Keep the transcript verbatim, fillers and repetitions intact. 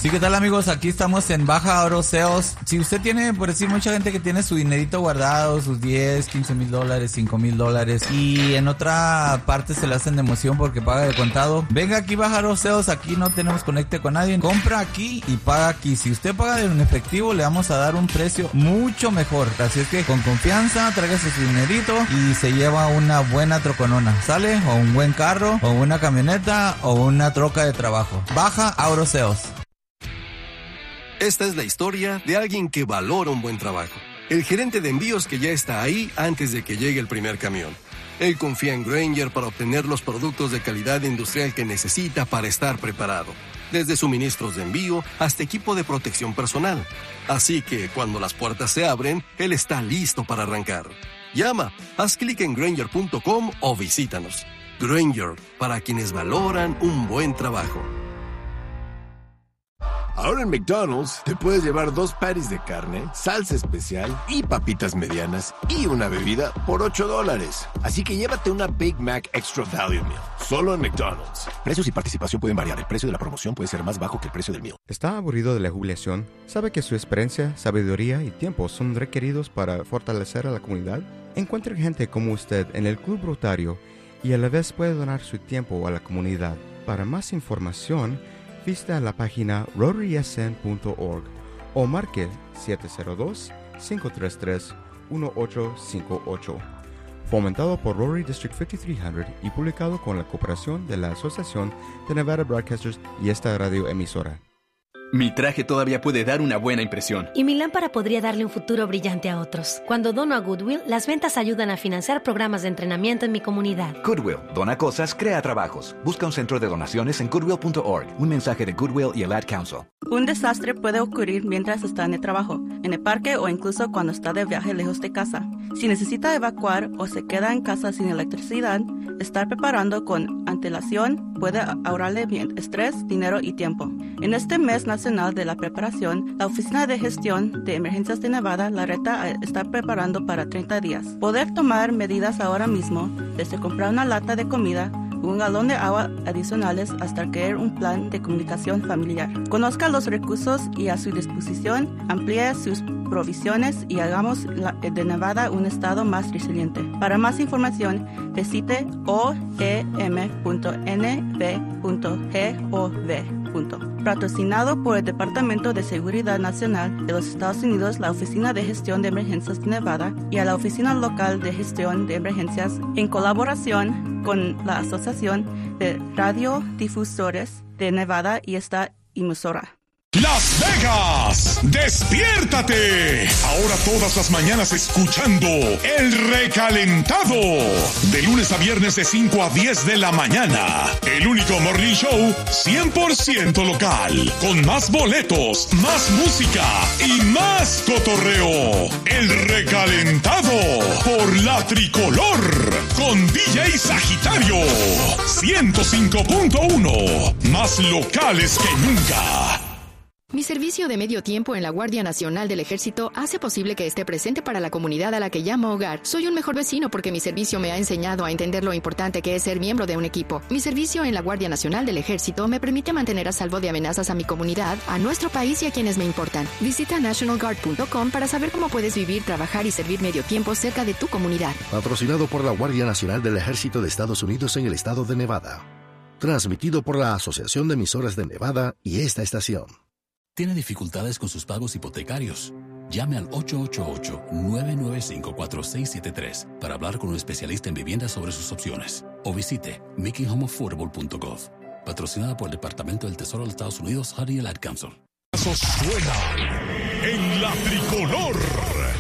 Sí, ¿qué tal, amigos? Aquí estamos en Baja Oro Sales. Si usted tiene, por decir, mucha gente que tiene su dinerito guardado, sus diez, quince mil dólares, cinco mil dólares, y en otra parte se le hacen de emoción porque paga de contado, venga aquí Baja Oro Sales. Aquí no tenemos conecte con nadie. Compra aquí y paga aquí. Si usted paga en efectivo, le vamos a dar un precio mucho mejor. Así es que con confianza, tráigase su dinerito y se lleva una buena troconona. ¿Sale? O un buen carro, o una camioneta, o una troca de trabajo. Baja Oro Sales. Esta es la historia de alguien que valora un buen trabajo. El gerente de envíos que ya está ahí antes de que llegue el primer camión. Él confía en Grainger para obtener los productos de calidad industrial que necesita para estar preparado. Desde suministros de envío hasta equipo de protección personal. Así que cuando las puertas se abren, él está listo para arrancar. Llama, haz clic en Grainger punto com o visítanos. Grainger, para quienes valoran un buen trabajo. Ahora en McDonald's te puedes llevar dos patties de carne, salsa especial y papitas medianas y una bebida por ocho dólares. Así que llévate una Big Mac Extra Value Meal, solo en McDonald's. Precios y participación pueden variar. El precio de la promoción puede ser más bajo que el precio del meal. ¿Está aburrido de la jubilación? ¿Sabe que su experiencia, sabiduría y tiempo son requeridos para fortalecer a la comunidad? Encuentre gente como usted en el Club Rotario y a la vez puede donar su tiempo a la comunidad. Para más información, visita la página rotary s n punto org o marque siete cero dos, cinco tres tres, uno ocho cinco ocho. Fomentado por Rotary District cincuenta y tres cien y publicado con la cooperación de la Asociación de Nevada Broadcasters y esta radio emisora. Mi traje todavía puede dar una buena impresión. Y mi lámpara podría darle un futuro brillante a otros. Cuando dono a Goodwill, las ventas ayudan a financiar programas de entrenamiento en mi comunidad. Goodwill. Dona cosas, crea trabajos. Busca un centro de donaciones en goodwill punto org. Un mensaje de Goodwill y el Ad Council. Un desastre puede ocurrir mientras está en el trabajo, en el parque o incluso cuando está de viaje lejos de casa. Si necesita evacuar o se queda en casa sin electricidad, estar preparando con antelación puede ahorrarle estrés, dinero y tiempo. En este mes nacional de la preparación, la Oficina de Gestión de Emergencias de Nevada la reta a estar preparando para treinta días. Poder tomar medidas ahora mismo, desde comprar una lata de comida, un galón de agua adicionales hasta crear un plan de comunicación familiar. Conozca los recursos y a su disposición, amplíe sus provisiones y hagamos la, de Nevada un estado más resiliente. Para más información, visite o e m punto n v punto gov. Patrocinado por el Departamento de Seguridad Nacional de los Estados Unidos, la Oficina de Gestión de Emergencias de Nevada y a la Oficina Local de Gestión de Emergencias en colaboración con la Asociación de Radiodifusores de Nevada y esta emisora. Las Vegas, despiértate. Ahora todas las mañanas escuchando El Recalentado. De lunes a viernes de cinco a diez de la mañana. El único morning show cien por ciento local. Con más boletos, más música y más cotorreo. El Recalentado por la Tricolor. Con D J Sagitario. ciento cinco punto uno. Más locales que nunca. Mi servicio de medio tiempo en la Guardia Nacional del Ejército hace posible que esté presente para la comunidad a la que llamo hogar. Soy un mejor vecino porque mi servicio me ha enseñado a entender lo importante que es ser miembro de un equipo. Mi servicio en la Guardia Nacional del Ejército me permite mantener a salvo de amenazas a mi comunidad, a nuestro país y a quienes me importan. Visita national guard punto com para saber cómo puedes vivir, trabajar y servir medio tiempo cerca de tu comunidad. Patrocinado por la Guardia Nacional del Ejército de Estados Unidos en el estado de Nevada. Transmitido por la Asociación de Emisoras de Nevada y esta estación. ¿Tiene dificultades con sus pagos hipotecarios? Llame al ocho ocho ocho, nueve nueve cinco, cuatro seis siete tres para hablar con un especialista en vivienda sobre sus opciones. O visite making home affordable punto gov. Patrocinada por el Departamento del Tesoro de los Estados Unidos, H U D y el Ad Council. Suena en la Tricolor.